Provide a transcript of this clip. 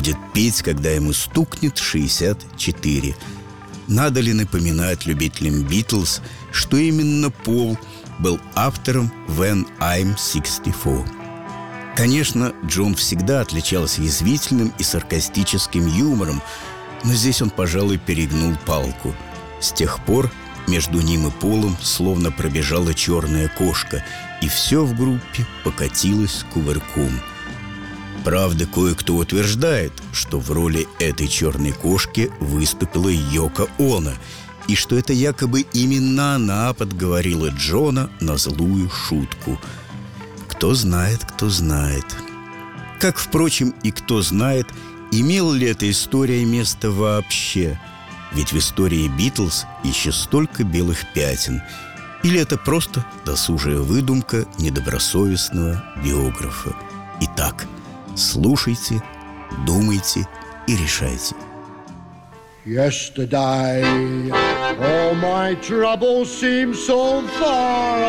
будет петь, когда ему стукнет 64. Надо ли напоминать любителям «Битлз», что именно Пол был автором «When I'm 64». Конечно, Джон всегда отличался язвительным и саркастическим юмором, но здесь он, пожалуй, перегнул палку. С тех пор между ним и Полом словно пробежала черная кошка, и все в группе покатилось кувырком. Правда, кое-кто утверждает, что в роли этой черной кошки выступила Йоко Оно, и что это якобы именно она подговорила Джона на злую шутку. Кто знает, кто знает. Как, впрочем, и кто знает, имела ли эта история место вообще. Ведь в истории «Битлз» еще столько белых пятен. Или это просто досужая выдумка недобросовестного биографа. Итак, слушайте, думайте и решайте. Yesterday, all my troubles seem so far